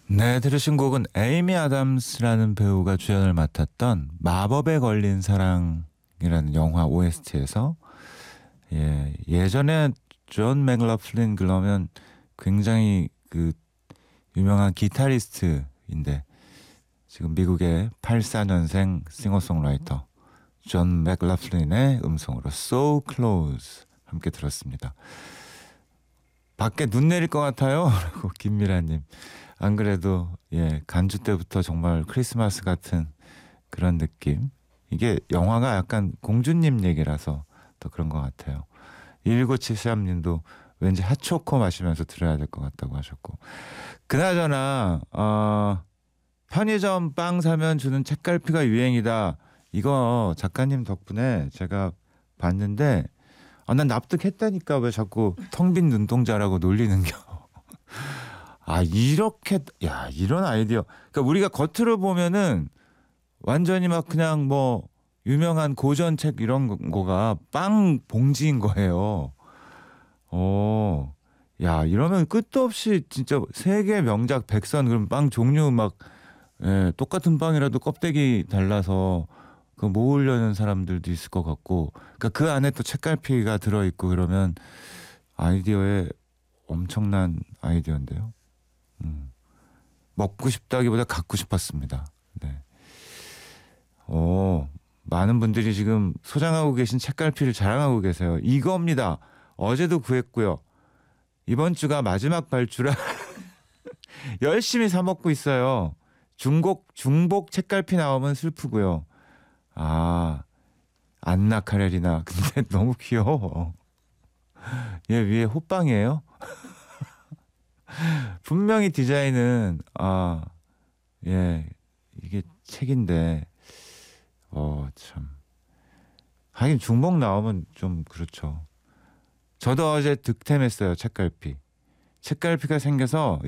네, 들으신 곡은 에이미 아담스라는 배우가 주연을 맡았던 마법에 걸린 사랑이라는 영화 OST에서 예전에 존 맥러플린 그러면 굉장히 그 유명한 기타리스트인데 지금 미국의 84년생 싱어송라이터 존 맥러플린의 음성으로 So Close 함께 들었습니다. 밖에 눈 내릴 것 같아요. 라고 김미라님. 안 그래도 간주 때부터 정말 크리스마스 같은 그런 느낌. 이게 영화가 약간 공주님 얘기라서 더 그런 것 같아요. 1973님도 왠지 핫초코 마시면서 들어야 될 것 같다고 하셨고. 그나저나 편의점 빵 사면 주는 책갈피가 유행이다. 이거 작가님 덕분에 제가 봤는데 난 납득했다니까 왜 자꾸 텅 빈 눈동자라고 놀리는겨. 이렇게 이런 아이디어. 그러니까 우리가 겉으로 보면은 완전히 막 그냥 뭐 유명한 고전 책 이런 거가 빵 봉지인 거예요. 이러면 끝도 없이 진짜 세계 명작 백선 그럼 빵 종류 막 똑같은 빵이라도 껍데기 달라서 그 모으려는 사람들도 있을 것 같고, 그러니까 그 안에 또 책갈피가 들어있고 그러면 아이디어에 엄청난 아이디어인데요. 먹고 싶다기보다 갖고 싶었습니다. 네. 많은 분들이 지금 소장하고 계신 책갈피를 자랑하고 계세요. 이겁니다. 어제도 구했고요. 이번 주가 마지막 발주라 열심히 사 먹고 있어요. 중복 책갈피 나오면 슬프고요. 안나 카레리나. 근데 너무 귀여워. 얘 위에 호빵이에요? 분명히 디자인은 이게 책인데 참 하긴 중복 나오면 좀 그렇죠. 저도 어제 득템했어요. 책갈피가 생겨서